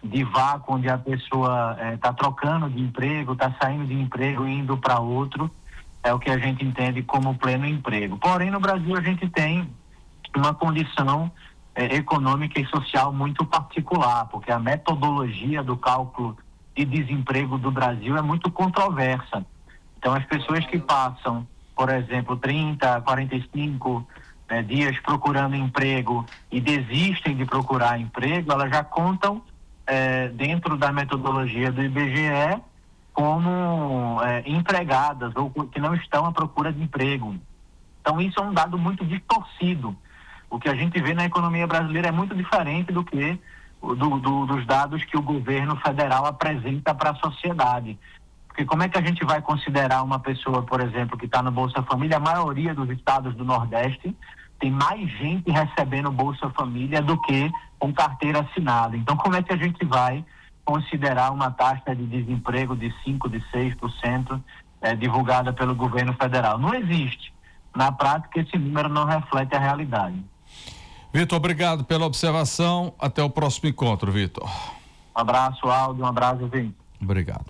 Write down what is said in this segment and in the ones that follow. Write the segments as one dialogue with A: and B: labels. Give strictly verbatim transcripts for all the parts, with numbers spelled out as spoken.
A: de vácuo, onde a pessoa está trocando de emprego, está saindo de emprego e indo para outro, é o que a gente entende como pleno emprego. Porém, no Brasil a gente tem uma condição é, econômica e social muito particular, porque a metodologia do cálculo de desemprego do Brasil é muito controversa. Então, as pessoas que passam, por exemplo, trinta, quarenta e cinco é, dias procurando emprego e desistem de procurar emprego, elas já contam é, dentro da metodologia do I B G E como é, empregadas ou que não estão à procura de emprego. Então, isso é um dado muito distorcido. O que a gente vê na economia brasileira é muito diferente do que do, do, dos dados que o governo federal apresenta para a sociedade. Porque como é que a gente vai considerar uma pessoa, por exemplo, que está no Bolsa Família? A maioria dos estados do Nordeste tem mais gente recebendo Bolsa Família do que com carteira assinada. Então, como é que a gente vai considerar uma taxa de desemprego de cinco por cento, de seis por cento é, divulgada pelo governo federal? Não existe. Na prática, esse número não reflete a realidade.
B: Vitor, obrigado pela observação. Até o próximo encontro, Vitor.
A: Um abraço, Aldo. Um abraço, Vitor.
B: Obrigado.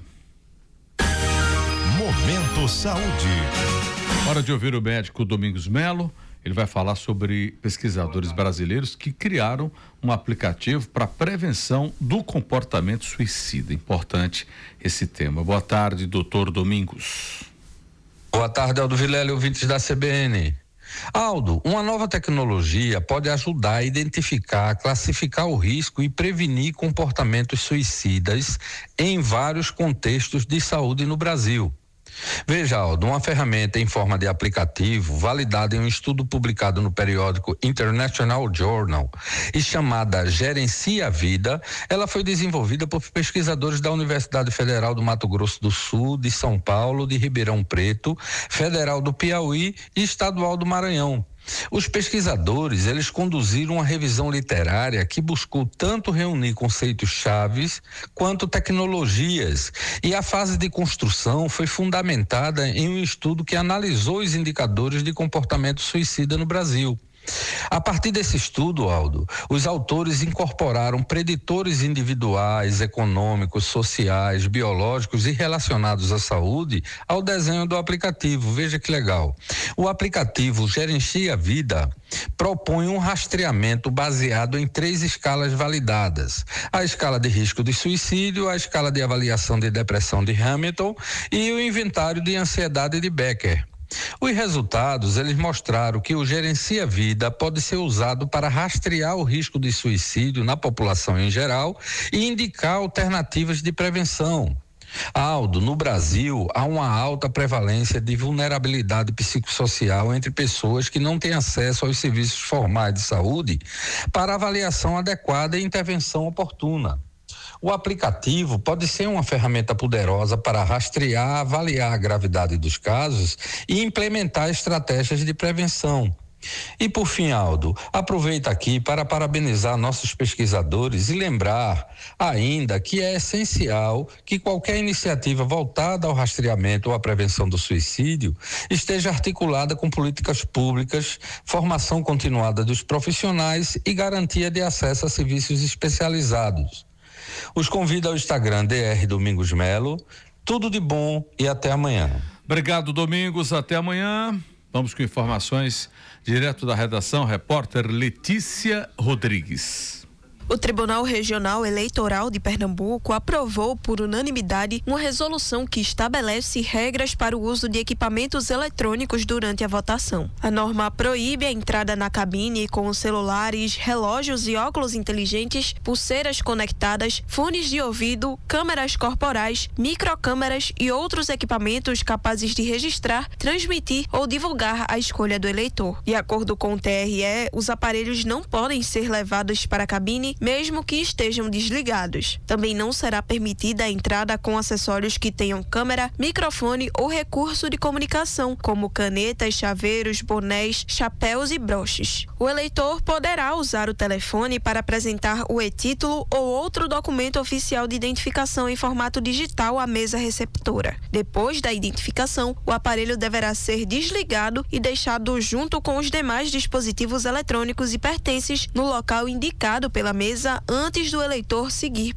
C: Momento Saúde.
B: Hora de ouvir o médico Domingos Melo. Ele vai falar sobre pesquisadores brasileiros que criaram um aplicativo para prevenção do comportamento suicida. Importante esse tema. Boa tarde, doutor Domingos.
D: Boa tarde, Aldo Vilela e ouvintes da C B N. Aldo, uma nova tecnologia pode ajudar a identificar, classificar o risco e prevenir comportamentos suicidas em vários contextos de saúde no Brasil. Veja, Aldo, uma ferramenta em forma de aplicativo, validada em um estudo publicado no periódico International Journal e chamada Gerencia a Vida, ela foi desenvolvida por pesquisadores da Universidade Federal do Mato Grosso do Sul, de São Paulo, de Ribeirão Preto, Federal do Piauí e Estadual do Maranhão. Os pesquisadores, eles conduziram uma revisão literária que buscou tanto reunir conceitos chaves quanto tecnologias, e a fase de construção foi fundamentada em um estudo que analisou os indicadores de comportamento suicida no Brasil. A partir desse estudo, Aldo, os autores incorporaram preditores individuais, econômicos, sociais, biológicos e relacionados à saúde ao desenho do aplicativo. Veja que legal. O aplicativo Gerencia a Vida propõe um rastreamento baseado em três escalas validadas: a escala de risco de suicídio, a escala de avaliação de depressão de Hamilton e o inventário de ansiedade de Becker. Os resultados, eles mostraram que o Gerencia Vida pode ser usado para rastrear o risco de suicídio na população em geral e indicar alternativas de prevenção. Aldo, no Brasil, há uma alta prevalência de vulnerabilidade psicossocial entre pessoas que não têm acesso aos serviços formais de saúde para avaliação adequada e intervenção oportuna. O aplicativo pode ser uma ferramenta poderosa para rastrear, avaliar a gravidade dos casos e implementar estratégias de prevenção. E por fim, Aldo, aproveito aqui para parabenizar nossos pesquisadores e lembrar ainda que é essencial que qualquer iniciativa voltada ao rastreamento ou à prevenção do suicídio esteja articulada com políticas públicas, formação continuada dos profissionais e garantia de acesso a serviços especializados. Os convido ao Instagram D R Domingos Melo. Tudo de bom e até amanhã.
B: Obrigado, Domingos. Até amanhã. Vamos com informações direto da redação. Repórter Letícia Rodrigues.
E: O Tribunal Regional Eleitoral de Pernambuco aprovou por unanimidade uma resolução que estabelece regras para o uso de equipamentos eletrônicos durante a votação. A norma proíbe a entrada na cabine com celulares, relógios e óculos inteligentes, pulseiras conectadas, fones de ouvido, câmeras corporais, microcâmeras e outros equipamentos capazes de registrar, transmitir ou divulgar a escolha do eleitor. De acordo com o T R E, os aparelhos não podem ser levados para a cabine mesmo que estejam desligados. Também não será permitida a entrada com acessórios que tenham câmera, microfone ou recurso de comunicação, como canetas, chaveiros, bonés, chapéus e broches. O eleitor poderá usar o telefone para apresentar o e-título ou outro documento oficial de identificação em formato digital à mesa receptora. Depois da identificação, o aparelho deverá ser desligado e deixado junto com os demais dispositivos eletrônicos e pertences no local indicado pela mesa antes do eleitor seguir